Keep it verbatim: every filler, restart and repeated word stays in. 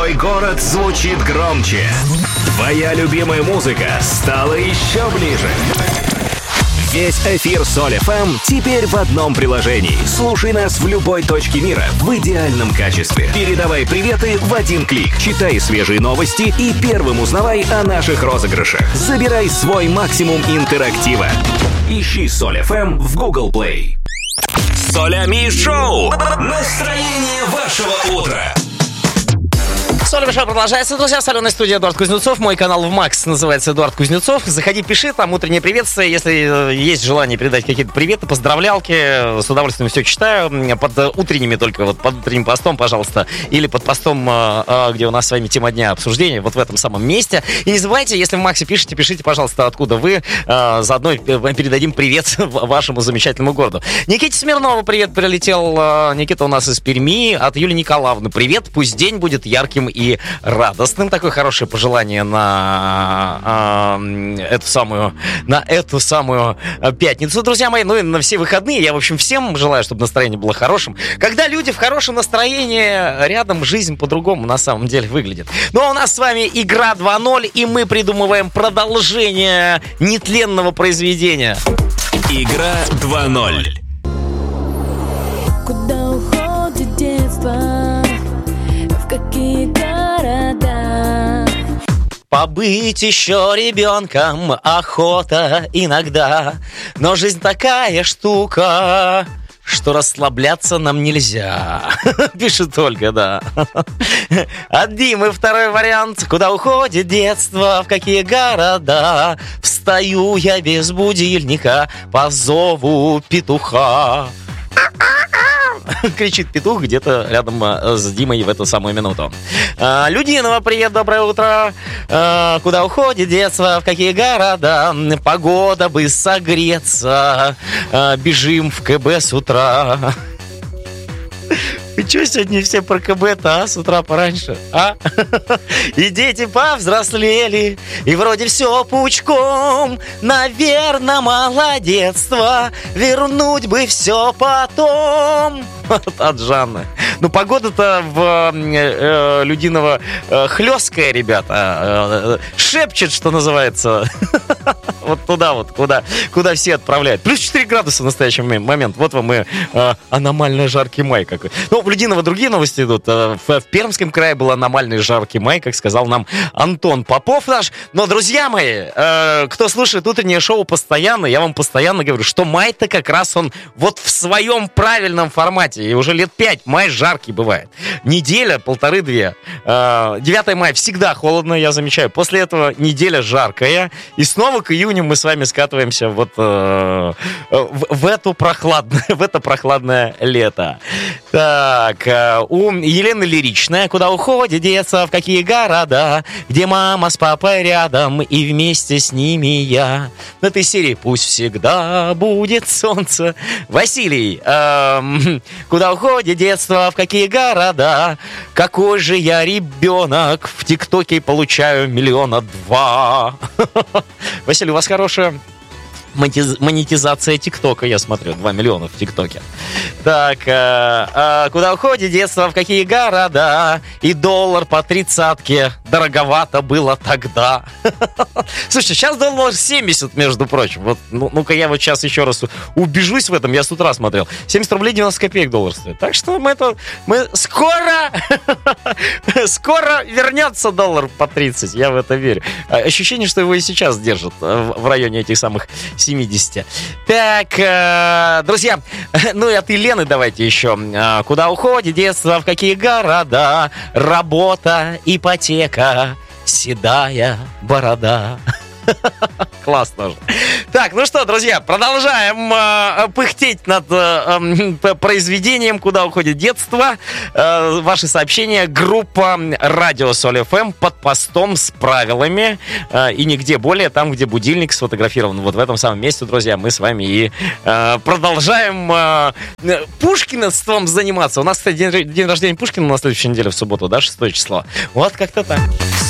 Твой город звучит громче. Твоя любимая музыка стала еще ближе. Весь эфир Соль эф эм теперь в одном приложении. Слушай нас в любой точке мира в идеальном качестве. Передавай приветы в один клик. Читай свежие новости и первым узнавай о наших розыгрышах. Забирай свой максимум интерактива. Ищи Соль эф эм в Google Play. Солями шоу. Настроение вашего утра. Соль шоу продолжается, друзья. В соленой студии Эдуард Кузнецов. Мой канал в Макс называется Эдуард Кузнецов. Заходи, пиши, там утреннее приветствие. Если есть желание передать какие-то приветы, поздравлялки, с удовольствием все читаю. Под утренними только, вот под утренним постом, пожалуйста, или под постом, где у нас с вами тема дня обсуждения, вот в этом самом месте. И не забывайте, если в Максе пишете, пишите, пожалуйста, откуда вы. Заодно передадим привет вашему замечательному городу. Никите Смирнову привет прилетел. Никита у нас из Перми. От Юлии Николаевны привет. Пусть день будет ярким и радостным. Такое хорошее пожелание на э, эту самую на эту самую пятницу, друзья мои. Ну и на все выходные. Я, в общем, всем желаю, чтобы настроение было хорошим. Когда люди в хорошем настроении, рядом жизнь по-другому на самом деле выглядит. Ну а у нас с вами игра два ноль, и мы придумываем продолжение нетленного произведения. Игра два ноль. Куда уходит детство? В какие города? Побыть еще ребенком охота иногда, но жизнь такая штука, что расслабляться нам нельзя. Пишет Ольга, да. От Димы второй вариант. Куда уходит детство, в какие города? Встаю я без будильника по зову петуха. Кричит петух где-то рядом с Димой в эту самую минуту. а, Людинова, привет, доброе утро. а, Куда уходит детство, в какие города? Погода бы согреться. а, Бежим в ка бэ с утра. Вы что сегодня все про ка бэ-то, а? С утра пораньше, а? И дети повзрослели, и вроде все пучком. Наверное, молодецство, вернуть бы все потом. От Жанны. Ну, погода-то в э, Людиново э, хлесткая, ребята. Э, шепчет, что называется. Вот туда вот, куда, куда все отправляют. Плюс четыре градуса в настоящий момент. Вот вам и э, аномально жаркий май какой. Ну, в Людиново другие новости идут. В, в Пермском крае был аномальный жаркий май, как сказал нам Антон Попов наш. Но, друзья мои, э, кто слушает утреннее шоу постоянно, я вам постоянно говорю, что май-то как раз он вот в своем правильном формате. И уже лет пять май жаркий бывает. Неделя, полторы-две. Э, девятое мая всегда холодно, я замечаю. После этого неделя жаркая. И снова к июню мы с вами скатываемся вот э, в, в, эту прохладное, в это прохладное лето. Так, э, у Елены Лиричная. Куда уходит детство, в какие города? Где мама с папой рядом, и вместе с ними я. В этой серии пусть всегда будет солнце. Василий, э, куда уходит детство, в какие города? Какой же я ребенок, в ТикТоке получаю миллиона два. Василий, у вас хорошая монетизация ТикТока, я смотрю, два миллиона в ТикТоке. Так, а, а, куда уходит детство, в какие города? И доллар по тридцатке, дороговато было тогда. Слушайте, сейчас доллар семьдесят, между прочим. Вот, ну, ну-ка я вот сейчас еще раз убежусь в этом, я с утра смотрел. семьдесят рублей девяносто копеек доллар стоит. Так что мы это, мы скоро, скоро вернется доллар по тридцать, я в это верю. Ощущение, что его и сейчас держат в районе этих самых семидесяти. Так, э, друзья, ну и от Елены давайте еще. Э, куда уходит детство, в какие города? Работа, ипотека, седая борода. Классно же. Так, ну что, друзья, продолжаем э, пыхтеть над э, э, произведением «Куда уходит детство». Э, ваши сообщения. Группа «Радио Соль эф эм» под постом с правилами. Э, и нигде более, там, где будильник сфотографирован. Вот в этом самом месте, друзья, мы с вами и э, продолжаем э, пушкиновством заниматься. У нас, кстати, день, день рождения Пушкина на следующей неделе в субботу, да, шестое число. Вот как-то так.